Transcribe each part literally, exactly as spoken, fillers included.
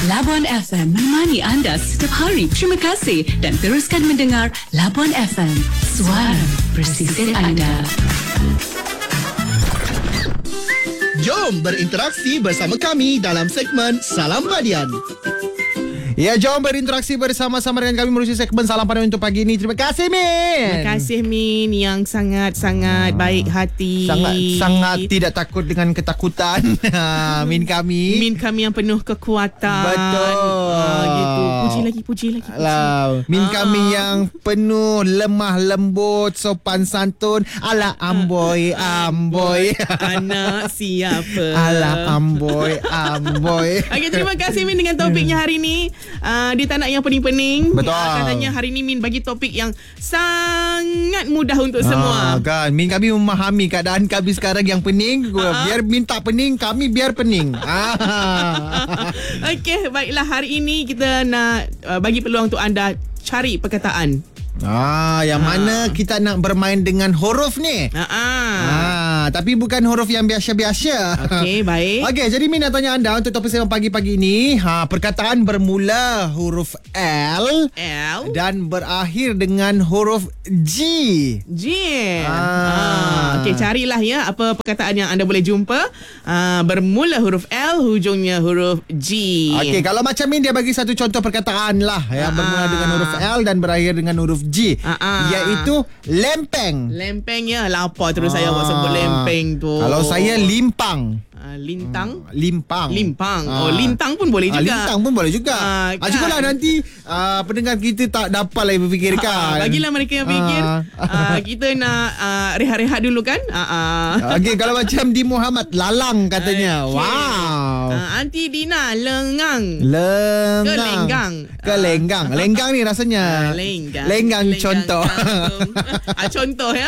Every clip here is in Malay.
Labuan F M menemani anda setiap hari. Terima kasih dan teruskan mendengar Labuan F M, suara bersisir anda. Jom berinteraksi bersama kami dalam segmen Salam Padian. Ya, jom berinteraksi bersama-sama dengan kami melalui segmen Salam Padian untuk pagi ini. Terima kasih, Min. Terima kasih, Min, yang sangat-sangat baik hati. Sangat-sangat tidak takut dengan ketakutan. Min kami. Min kami yang penuh kekuatan. Betul. Ah, gitu. Puji lagi, puji lagi. Puji. Alah, Min Ah. kami yang penuh lemah lembut, sopan santun. Alah, amboy, amboy. Anak siapa? Alah, amboy, amboy. Okey, terima kasih, Min, dengan topiknya hari ni. Uh, dia tak nak yang pening-pening. Betul. Uh, katanya hari ni Min bagi topik yang sangat mudah untuk semua. Ah, kan, Min kami memahami keadaan kami sekarang yang pening. Ah. Biar Min tak pening, kami biar pening. Ah. Okey, baiklah, hari ini kita nak uh, bagi peluang untuk anda cari perkataan. Ah, yang Ah. mana kita nak bermain dengan huruf ni. Ha ah. Ah, tapi bukan huruf yang biasa-biasa. Okey, baik. Okey, jadi Min nak tanya anda untuk topik saya pagi-pagi ini. Ha, perkataan bermula huruf L L dan berakhir dengan huruf G. G. Ah. Ah. Okey, carilah ya apa perkataan yang anda boleh jumpa ah, bermula huruf L, hujungnya huruf G. Okey, kalau macam Min dia bagi satu contoh perkataan lah yang Ah. bermula dengan huruf L dan berakhir dengan huruf G, Ah, ah. iaitu lempeng. Lempeng ya, lapar terus saya awak sebut lempeng tu. Kalau saya limpang. Ah, lintang. Limpang. Limpang. Ah. Oh, lintang pun boleh Ah, juga. lintang pun boleh juga. Ah, Ah, cukuplah kan? nanti ah, pendengar kita tak dapat lagi berfikirkan. Ah, bagilah mereka yang fikir. Ah. Ah, kita nak ah, rehat-rehat dulu kan? Ah, ah. Okey, kalau macam di Muhammad lalang katanya. Okey. Wow. Ah, Aunty Dina lengang. Lengang. Ke lenggang? Ke lenggang. Lenggang ni rasanya. Ah, lenggang. Lenggang contoh. kangkung. ah, contoh ya.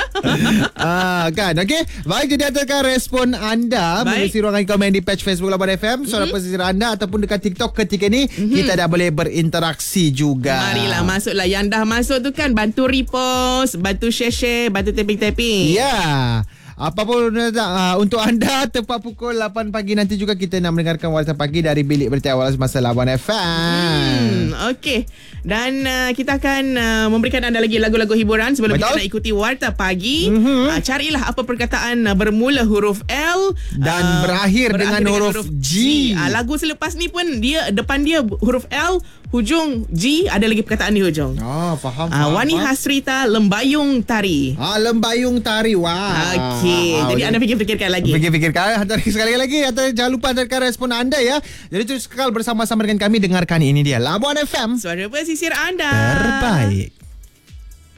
ah, kan. Okey. Baik, jadi hantarkan respon anda Baik. mengisi ruangan komen di page Facebook Labuan F M, suara Mhm. pesisir anda ataupun dekat TikTok ketika ni kita dah boleh berinteraksi juga. Marilah masuklah. Yang dah masuk tu kan bantu repost, bantu share-share, bantu tapping-tapping. Ya. Apa pun uh, untuk anda tepat pukul lapan pagi nanti juga kita nak mendengarkan Warta Pagi dari Bilik Berita Awal Semasa Labuan F M. Hmm, okey. Dan uh, kita akan uh, memberikan anda lagi lagu-lagu hiburan sebelum Betul. kita nak ikuti Warta Pagi. Mm-hmm. Uh, carilah apa perkataan uh, bermula huruf L Dan uh, berakhir dengan huruf G. Uh, lagu selepas ni pun dia depan dia huruf L, hujung G, ada lagi perkataan di hujung. Oh, faham. Uh, faham Wani faham. Hasrita Lembayung Tari. Ah, lembayung tari. Wah. Okey. Ah, Jadi okey. anda fikir-fikirkan lagi. Fikir-fikirkan. Hantar sekali lagi. Hantar, jangan lupa hantarkan respon anda ya. Jadi terus kekal bersama-sama dengan kami. Dengarkan ini dia Labuan F M Suara pesisir anda. terbaik.